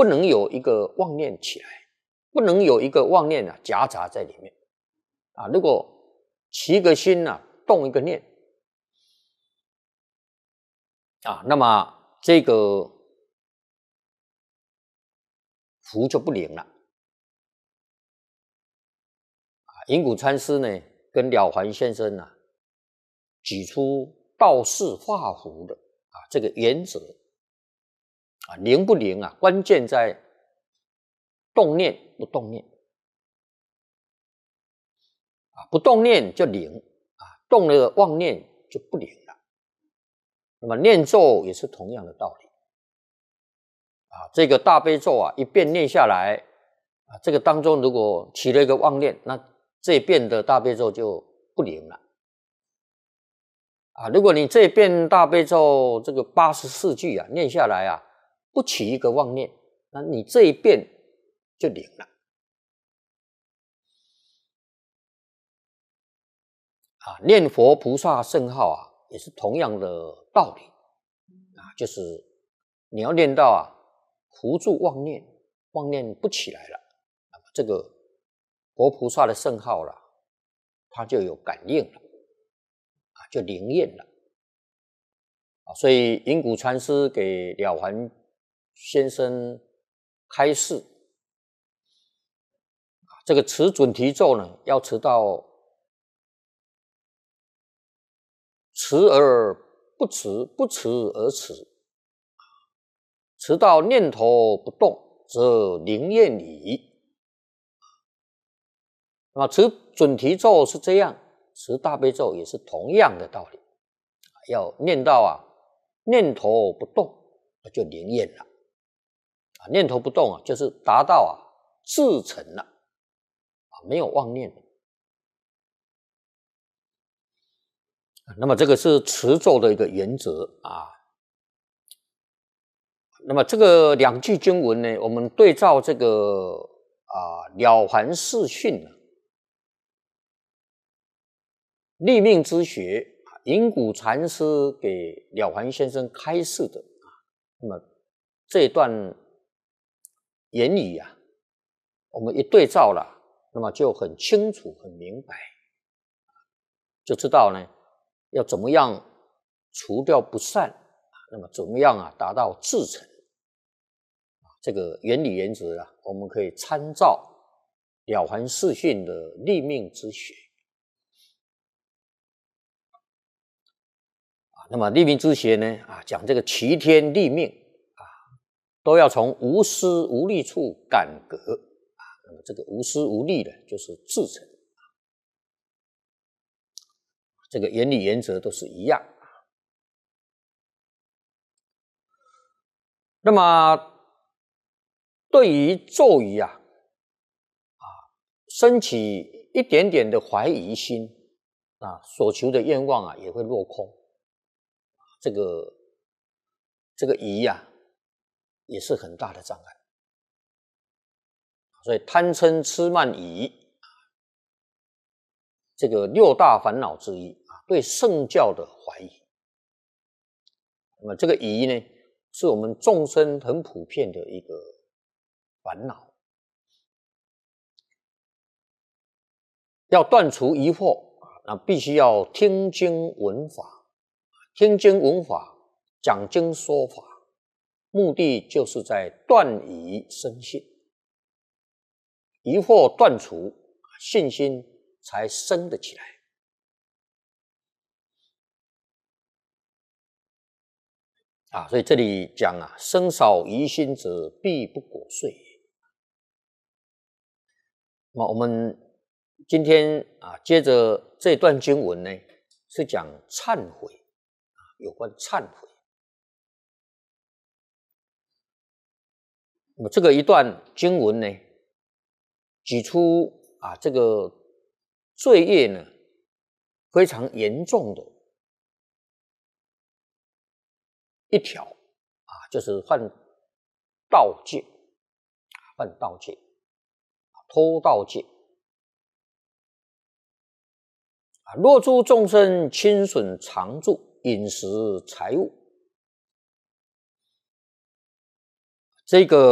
不能有一个妄念起来，不能有一个妄念夹杂在里面如果起一个心动一个念那么这个符就不灵了隐谷禅师呢跟了凡先生举出道士画符的这个原则灵不灵关键在动念不动念不动念就灵动了妄念就不灵了。那么念咒也是同样的道理这个大悲咒一遍念下来这个当中如果起了一个妄念，那这一遍的大悲咒就不灵了如果你这一遍大悲咒这个84句念下来不起一个妄念，那你这一遍就灵了念佛菩萨圣号也是同样的道理就是你要念到扶助妄念，妄念不起来了，这个佛菩萨的圣号它就有感应了就灵验了所以隐谷禅师给了凡先生开示这个持准提咒呢要持到持而不持，不持而持持到念头不动则灵验矣那么持准提咒是这样，持大悲咒也是同样的道理要念到念头不动就灵验了念头不动就是达到至诚了没有妄念了那么这个是持咒的一个原则那么这个两句经文呢，我们对照这个了凡四训立命之学隐谷禅师给了凡先生开示的那么这一段言语我们一对照了，那么就很清楚很明白就知道呢要怎么样除掉不善那么怎么样达到至诚这个原理原则我们可以参照了凡四训的立命之学那么立命之学呢讲这个齐天立命都要从无私无利处感革那么这个无私无利呢就是至诚这个原理原则都是一样那么对于咒语升起一点点的怀疑心所求的愿望也会落空这个疑也是很大的障碍所以贪嗔痴慢疑这个六大烦恼之一对圣教的怀疑那么这个疑呢是我们众生很普遍的一个烦恼要断除疑惑那必须要听经闻法听经闻法讲经说法目的就是在断疑生信疑惑断除信心才生得起来所以这里讲生少疑心者必不果遂那么我们今天接着这段经文呢是讲忏悔有关忏悔那么这个一段经文呢举出这个罪业呢非常严重的一条就是犯盗戒犯盗戒偷盗戒若诸众生侵损常住饮食财物这个